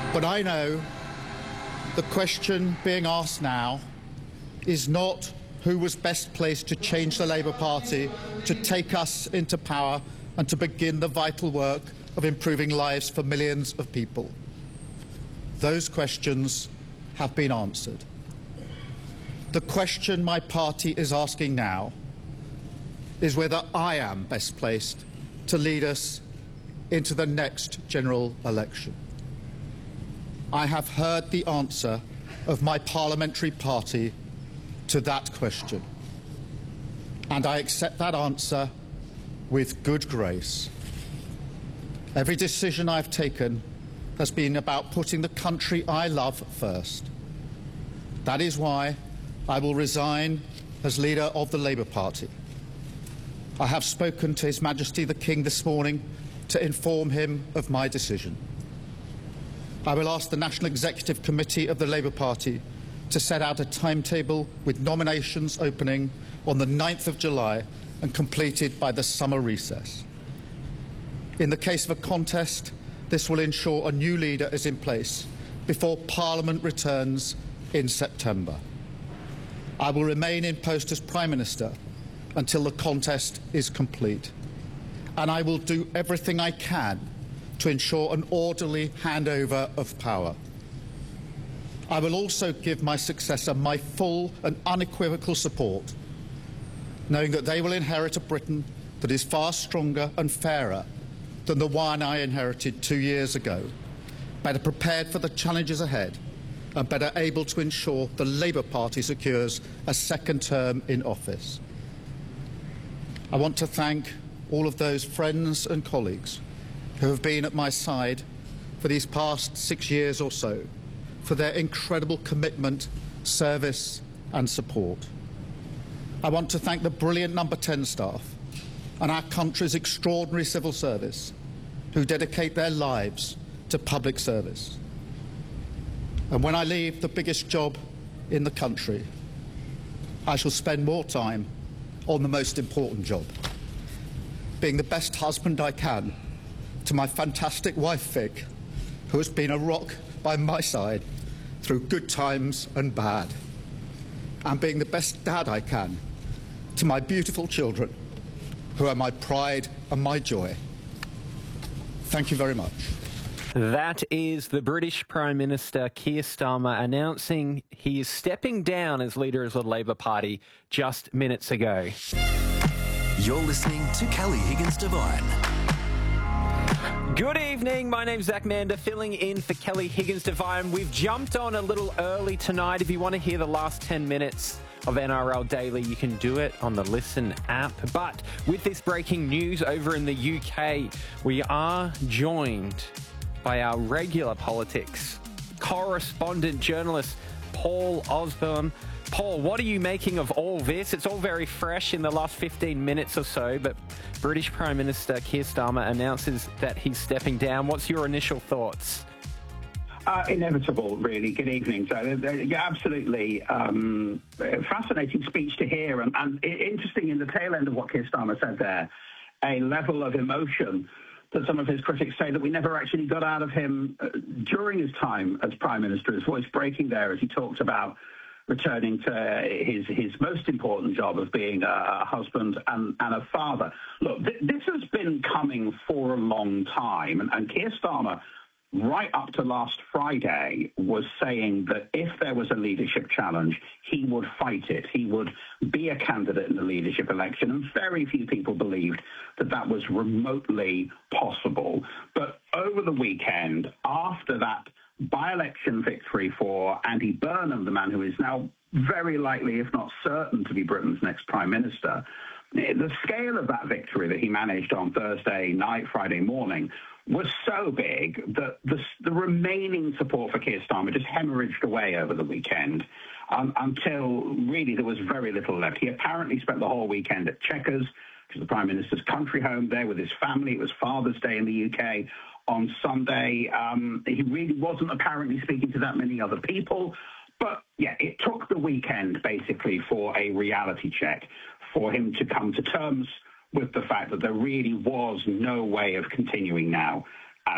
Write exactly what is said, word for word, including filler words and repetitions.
But I know the question being asked now is not who was best placed to change the Labour Party, to take us into power and to begin the vital work of improving lives for millions of people. Those questions have been answered. The question my party is asking now is whether I am best placed to lead us into the next general election. I have heard the answer of my parliamentary party to that question, and I accept that answer with good grace. Every decision I've taken has been about putting the country I love first. That is why I will resign as leader of the Labour Party. I have spoken to His Majesty the King this morning to inform him of my decision. I will ask the National Executive Committee of the Labour Party to set out a timetable with nominations opening on the ninth of July and completed by the summer recess. In the case of a contest, this will ensure a new leader is in place before Parliament returns in September. I will remain in post as Prime Minister until the contest is complete, and I will do everything I can to ensure an orderly handover of power. I will also give my successor my full and unequivocal support, knowing that they will inherit a Britain that is far stronger and fairer than the one I inherited two years ago, better prepared for the challenges ahead, and better able to ensure the Labour Party secures a second term in office. I want to thank all of those friends and colleagues who have been at my side for these past six years or so, for their incredible commitment, service and support. I want to thank the brilliant Number ten staff and our country's extraordinary civil service who dedicate their lives to public service. And when I leave the biggest job in the country, I shall spend more time on the most important job, being the best husband I can to my fantastic wife, Vic, who has been a rock by my side through good times and bad, and being the best dad I can to my beautiful children, who are my pride and my joy. Thank you very much. That is the British Prime Minister Keir Starmer announcing he is stepping down as leader of the Labour Party just minutes ago. You're listening to Kelly Higgins Devine. Good evening, my name's Zach Mander, filling in for Kelly Higgins Devine. We've jumped on a little early tonight. If you want to hear the last ten minutes of N R L Daily, you can do it on the Listen app. But with this breaking news over in the U K, we are joined by our regular politics correspondent journalist, Paul Osborne. Paul, what are you making of all this? It's all very fresh in the last fifteen minutes or so, but British Prime Minister Keir Starmer announces that he's stepping down. What's your initial thoughts? Uh, inevitable, really. Good evening. So, uh, yeah, absolutely um, fascinating speech to hear, and, and interesting in the tail end of what Keir Starmer said there, a level of emotion that some of his critics say that we never actually got out of him uh, during his time as Prime Minister. His voice breaking there as he talked about returning to his his most important job of being a, a husband and, and a father. Look, th- this has been coming for a long time, and, and Keir Starmer, right up to last Friday, was saying that if there was a leadership challenge, he would fight it. He would be a candidate in the leadership election, and very few people believed that that was remotely possible. But over the weekend, after that by-election victory for Andy Burnham, the man who is now very likely, if not certain, to be Britain's next Prime Minister, the scale of that victory that he managed on Thursday night, Friday morning, was so big that the, the remaining support for Keir Starmer just hemorrhaged away over the weekend um, until really there was very little left. He apparently spent the whole weekend at Chequers, which is the Prime Minister's country home, there with his family. It was Father's Day in the U K on Sunday. Um, he really wasn't apparently speaking to that many other people. But, yeah, it took the weekend, basically, for a reality check, for him to come to terms with the fact that there really was no way of continuing now